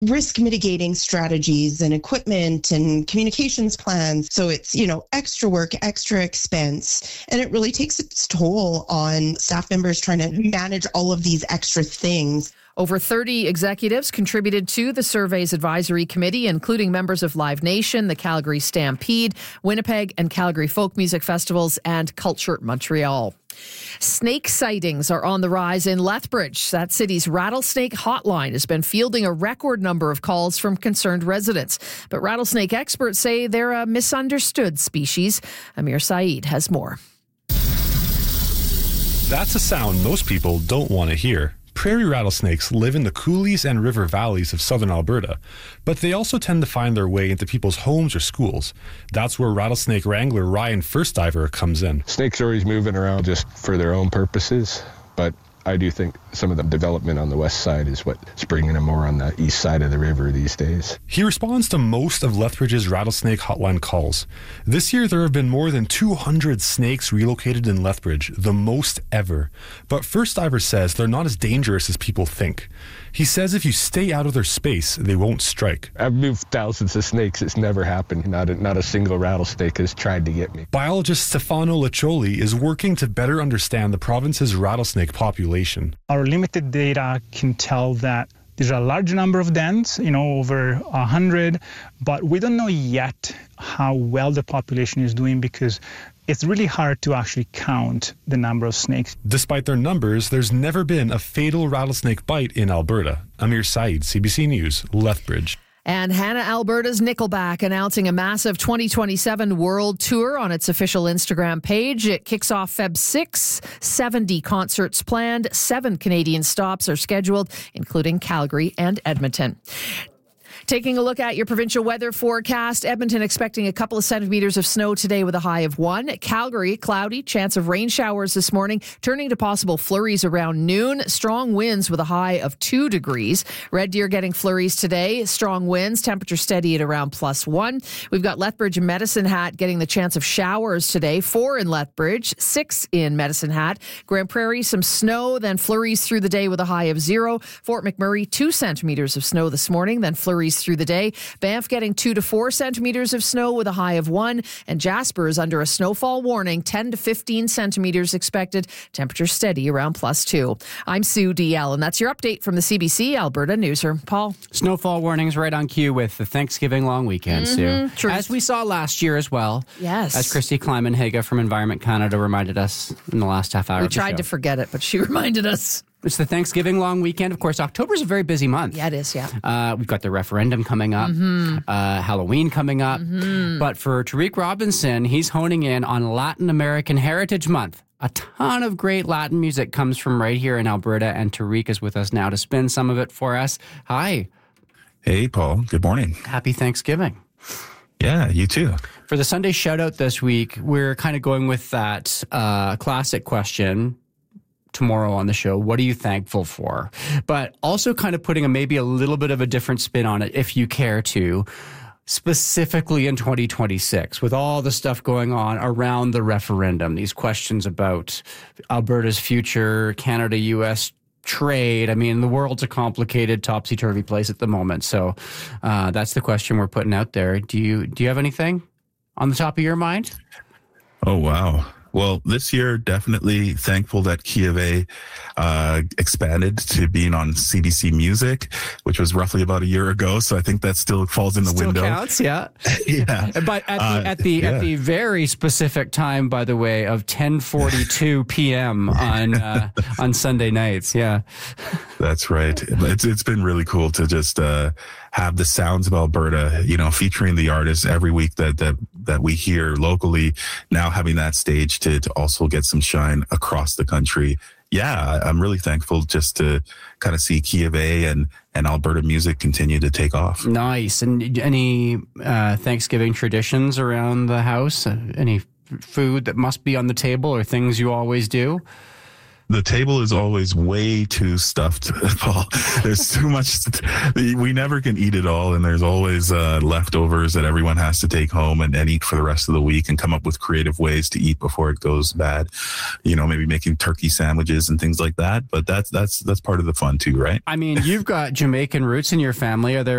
risk mitigating strategies and equipment and communications plans. So it's, extra work, extra expense. And it really takes its toll on staff members trying to manage all of these extra things. Over 30 executives contributed to the survey's advisory committee, including members of Live Nation, the Calgary Stampede, Winnipeg and Calgary Folk Music Festivals, and Culture Montreal. Snake sightings are on the rise in Lethbridge. That city's rattlesnake hotline has been fielding a record number of calls from concerned residents. But rattlesnake experts say they're a misunderstood species. Amir Saeed has more. That's a sound most people don't want to hear. Prairie rattlesnakes live in the coulees and river valleys of southern Alberta, but they also tend to find their way into people's homes or schools. That's where rattlesnake wrangler Ryan Firstdiver comes in. Snakes are always moving around just for their own purposes, but I do think some of the development on the west side is what's bringing them more on the east side of the river these days. He responds to most of Lethbridge's rattlesnake hotline calls. This year, there have been more than 200 snakes relocated in Lethbridge, the most ever. But Firstdiver says they're not as dangerous as people think. He says if you stay out of their space, they won't strike. I've moved thousands of snakes. It's never happened. Not a single rattlesnake has tried to get me. Biologist Stefano Liccioli is working to better understand the province's rattlesnake population. Our limited data can tell that there's a large number of dens, over 100, but we don't know yet how well the population is doing because it's really hard to actually count the number of snakes. Despite their numbers, there's never been a fatal rattlesnake bite in Alberta. Amir Saeed, CBC News, Lethbridge. And Hannah Alberta's Nickelback announcing a massive 2027 world tour on its official Instagram page. It kicks off Feb 6, 70 concerts planned, 7 Canadian stops are scheduled, including Calgary and Edmonton. Taking a look at your provincial weather forecast, Edmonton expecting a couple of centimeters of snow today with a high of 1. Calgary, cloudy, chance of rain showers this morning, turning to possible flurries around noon. Strong winds with a high of 2 degrees. Red Deer getting flurries today. Strong winds, temperature steady at around +1. We've got Lethbridge and Medicine Hat getting the chance of showers today. 4 in Lethbridge, 6 in Medicine Hat. Grand Prairie, some snow, then flurries through the day with a high of 0. Fort McMurray, 2 centimeters of snow this morning, then flurries through the day. Banff getting 2 to 4 centimeters of snow with a high of 1. And Jasper is under a snowfall warning, 10 to 15 centimeters expected. Temperature steady around +2. I'm Sue DL, and that's your update from the CBC Alberta Newsroom. Paul? Snowfall warnings right on cue with the Thanksgiving long weekend, Sue. True. As we saw last year as well. Yes. As Christy Kleiman-Haga from Environment Canada reminded us in the last half hour. We tried to forget it, but she reminded us. It's the Thanksgiving long weekend. Of course, October's a very busy month. Yeah, it is, yeah. We've got the referendum coming up, Halloween coming up. But for Tariq Robinson, he's honing in on Latin American Heritage Month. A ton of great Latin music comes from right here in Alberta, and Tariq is with us now to spin some of it for us. Hi. Hey, Paul. Good morning. Happy Thanksgiving. Yeah, you too. For the Sunday shout-out this week, we're kind of going with that classic question tomorrow on the show. What are you thankful for? But also kind of putting maybe a little bit of a different spin on it, if you care to, specifically in 2026, with all the stuff going on around the referendum, these questions about Alberta's future, Canada-US trade. I mean, the world's a complicated, topsy-turvy place at the moment. So that's the question we're putting out there. Do you have anything on the top of your mind? Oh, wow. Well, this year, definitely thankful that Kia V expanded to being on CBC Music, which was roughly about a year ago. So I think that still falls in the window. Still counts, yeah. Yeah. But at the very specific time, by the way, of 10:42 p.m. on Sunday nights, yeah. That's right. It's been really cool to just have the sounds of Alberta, featuring the artists every week that we hear locally, now having that stage to also get some shine across the country. Yeah, I'm really thankful just to kind of see Kia V and Alberta music continue to take off. Nice. And any Thanksgiving traditions around the house? Any food that must be on the table or things you always do? The table is always way too stuffed, Paul. There's too much. We never can eat it all, and there's always leftovers that everyone has to take home and eat for the rest of the week, and come up with creative ways to eat before it goes bad. Maybe making turkey sandwiches and things like that. But that's part of the fun too, right? I mean, you've got Jamaican roots in your family. Are there